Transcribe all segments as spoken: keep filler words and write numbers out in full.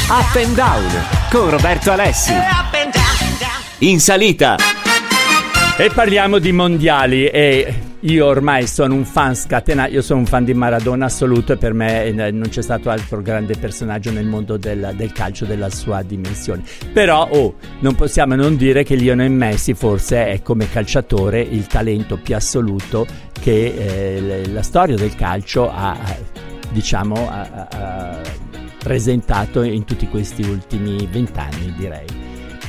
Up and Down con Roberto Alessi. In salita. E parliamo di mondiali e io ormai sono un fan scatenato, io sono un fan di Maradona assoluto e per me non c'è stato altro grande personaggio nel mondo del, del calcio della sua dimensione. Però oh, non possiamo non dire che Lionel Messi forse è come calciatore il talento più assoluto che eh, la storia del calcio ha, diciamo, ha, ha presentato in tutti questi ultimi vent'anni, direi.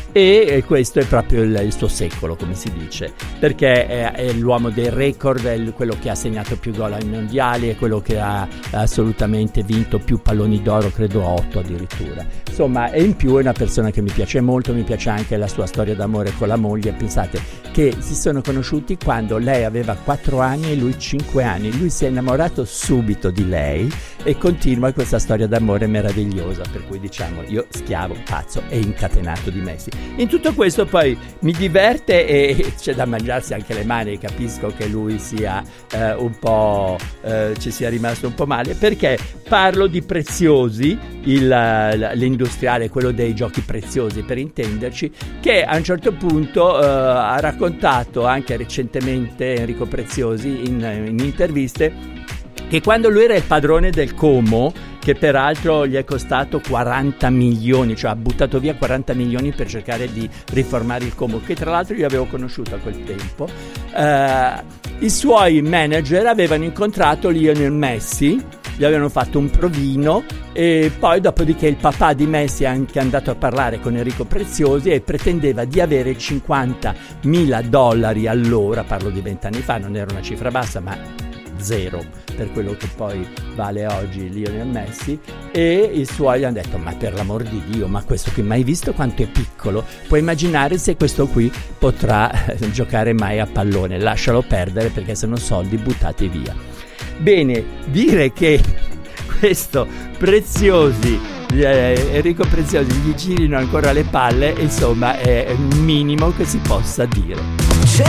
E questo è proprio il, il suo secolo, come si dice, perché è, è l'uomo dei record, è il, quello che ha segnato più gol ai mondiali, è quello che ha assolutamente vinto più palloni d'oro, credo otto addirittura. Insomma, e in più è una persona che mi piace molto, mi piace anche la sua storia d'amore con la moglie. Pensate che si sono conosciuti quando lei aveva quattro anni e lui cinque anni. Lui si è innamorato subito di lei e continua questa storia d'amore meravigliosa, per cui diciamo io schiavo, pazzo e incatenato di Messi. In tutto questo poi mi diverte e c'è da mangiarsi anche le mani, capisco che lui sia eh, un po' eh, ci sia rimasto un po' male, perché parlo di Preziosi, il, l'industriale, quello dei giochi preziosi per intenderci, che a un certo punto eh, ha raccontato anche recentemente Enrico Preziosi in, in interviste che quando lui era il padrone del Como, che peraltro gli è costato quaranta milioni, cioè ha buttato via quaranta milioni per cercare di riformare il Como, che tra l'altro io avevo conosciuto a quel tempo, eh, i suoi manager avevano incontrato Lionel Messi, gli avevano fatto un provino e poi dopodiché il papà di Messi è anche andato a parlare con Enrico Preziosi e pretendeva di avere cinquantamila dollari all'ora, parlo di vent'anni fa, non era una cifra bassa ma zero per quello che poi vale oggi Lionel Messi, e i suoi hanno detto ma per l'amor di Dio, ma questo qui mai visto quanto è piccolo, puoi immaginare se questo qui potrà giocare mai a pallone, lascialo perdere perché sono soldi buttati via. Bene, dire che questo Preziosi eh, Enrico Preziosi gli girino ancora le palle, insomma è il minimo che si possa dire.